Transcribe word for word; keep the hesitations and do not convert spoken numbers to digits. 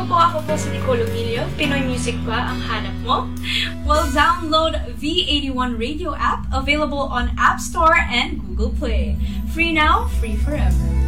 Hello po, ako po si Nicole Umilio. Pinoy Music ba ang hanap mo? Well, download V eighty-one Radio app, available on App Store and Google Play. Free now, free forever.